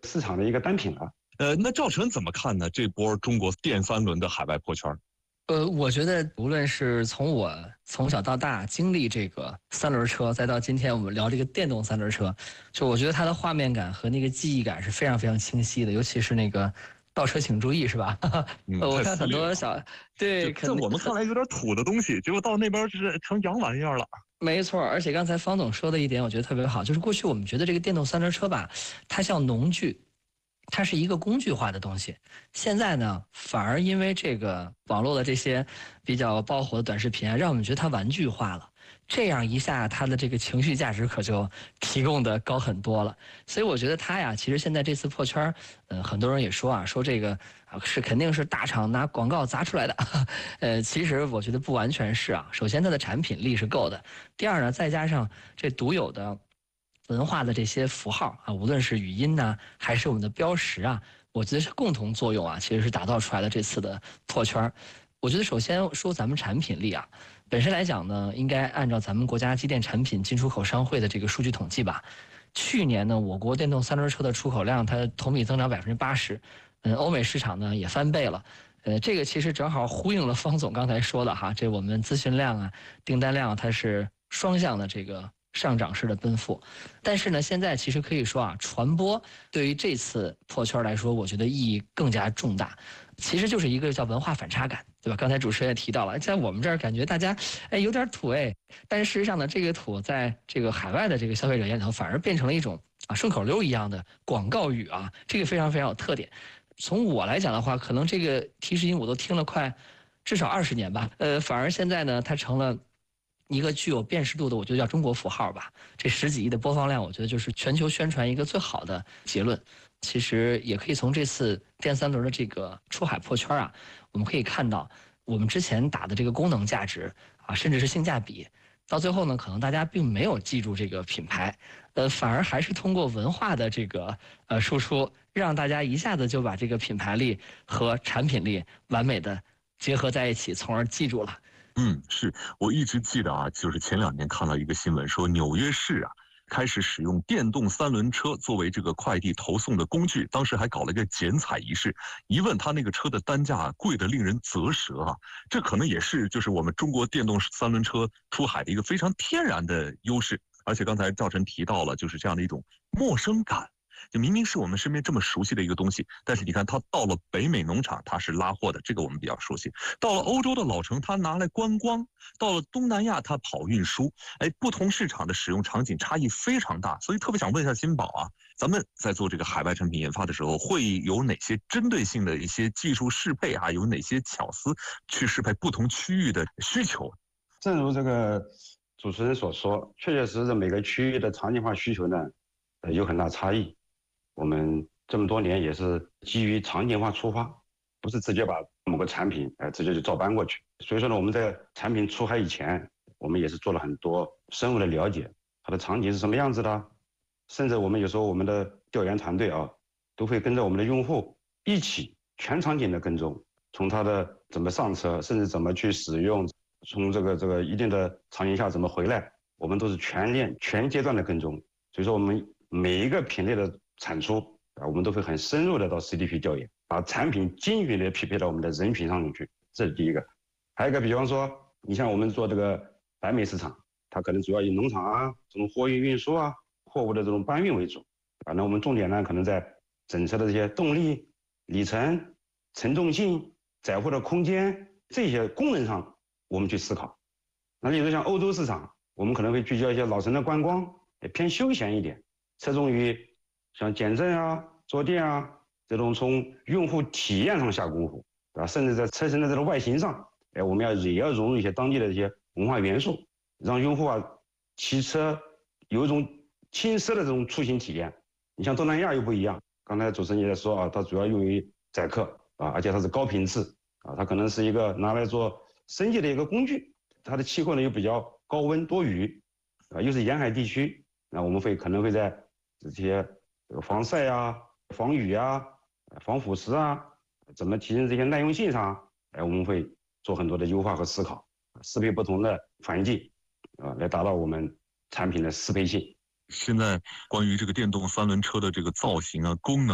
市场的一个单品了。 那赵晨怎么看呢？这波中国电三轮的海外破圈？ 我觉得无论是从我从小到大经历这个三轮车，再到今天我们聊这个电动三轮车，就我觉得它的画面感和那个记忆感是非常非常清晰的，尤其是那个倒车请注意，是吧？我看很多对， 在我们看来有点土的东西，结果到那边就是成洋玩意儿了。 没错，而且刚才方总说的一点，我觉得特别好，就是过去我们觉得这个电动三轮车吧，它像农具。它是一个工具化的东西，现在呢，反而因为这个网络的这些比较爆火的短视频啊，让我们觉得它玩具化了。这样一下，它的这个情绪价值可就提供的高很多了。所以我觉得它呀，其实现在这次破圈，很多人也说啊，说这个是肯定是大厂拿广告砸出来的。其实我觉得不完全是啊。首先，它的产品力是够的；第二呢，再加上这独有的文化的这些符号啊，无论是语音呢，还是我们的标识啊，我觉得是共同作用啊，其实是打造出来的这次的破圈。我觉得首先说咱们产品力啊，本身来讲呢，应该按照咱们国家机电产品进出口商会的这个数据统计吧，去年呢，我国电动三轮车的出口量它同比增长80%，欧美市场呢也翻倍了。这个其实正好呼应了方总刚才说的哈，这我们咨询量啊、订单量它是双向的这个上涨式的奔赴。但是呢，现在其实可以说啊，传播对于这次破圈来说，我觉得意义更加重大。其实就是一个叫文化反差感，对吧？刚才主持人也提到了，在我们这儿感觉大家有点土但是事实上呢，这个土在这个海外的这个消费者眼里头反而变成了一种顺口溜一样的广告语啊，这个非常非常有特点。从我来讲的话，可能这个提示音我都听了快至少20年吧，反而现在呢，它成了一个具有辨识度的，我觉得叫中国符号吧。这10几亿的播放量，我觉得就是全球宣传一个最好的结论。其实也可以从这次电三轮的这个出海破圈啊，我们可以看到我们之前打的这个功能价值啊，甚至是性价比，到最后呢，可能大家并没有记住这个品牌，反而还是通过文化的这个输出，让大家一下子就把这个品牌力和产品力完美的结合在一起，从而记住了。 是我一直记得啊，就是前2年看了一个新闻，说纽约市啊开始使用电动三轮车作为这个快递投送的工具，当时还搞了一个剪彩仪式，一问他那个车的单价贵得令人啧舌啊，这可能也是就是我们中国电动三轮车出海的一个非常天然的优势。而且刚才赵晨提到了，就是这样的一种陌生感。就明明是我们身边这么熟悉的一个东西，但是你看它到了北美农场它是拉货的，这个我们比较熟悉；到了欧洲的老城它拿来观光，到了东南亚它跑运输，不同市场的使用场景差异非常大。所以特别想问一下金宝啊，咱们在做这个海外产品研发的时候，会有哪些针对性的一些技术适配啊？有哪些巧思去适配不同区域的需求？ 正如这个主持人所说，确确实实每个区域的场景化需求呢，有很大差异。我们这么多年也是基于场景化出发，不是直接把某个产品直接就照搬过去。所以说呢，我们在产品出海以前，我们也是做了很多深入的了解，它的场景是什么样子的，甚至我们有时候我们的调研团队啊，都会跟着我们的用户一起全场景的跟踪，从他的怎么上车，甚至怎么去使用，从这个一定的场景下怎么回来，我们都是全阶段的跟踪。所以说我们每一个品类的产出我们都会很深入的到 CDP 调研，把产品精准的匹配到我们的人群上面去，这是第一个。还有一个，比方说，你像我们做这个北美市场，它可能主要以农场啊、这种货运运输啊、货物的这种搬运为主那我们重点呢，可能在整车的这些动力、里程、承重性、载货的空间这些功能上，我们去思考。那比如说像欧洲市场，我们可能会聚焦一些老城的观光，也偏休闲一点，侧重于像减震啊、坐垫啊这种从用户体验上下功夫，甚至在车身的这个外形上，我们也要融入一些当地的这些文化元素，让用户骑车有一种轻奢的这种出行体验。你像东南亚又不一样，刚才主持人也在说它主要用于载客而且它是高频次它可能是一个拿来做生计的一个工具。它的气候呢又比较高温多雨又是沿海地区，那我们可能会在这些防晒啊、防雨啊、防腐蚀啊，怎么提升这些耐用性上我们会做很多的优化和思考，适配不同的环境来达到我们产品的适配性。 现在关于这个电动三轮车的这个造型啊、功能